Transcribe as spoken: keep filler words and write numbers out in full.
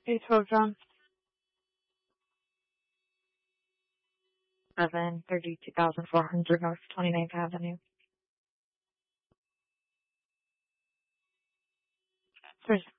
eight twelve John. Seven thirty-two thousand four hundred North twenty-ninth Avenue. There's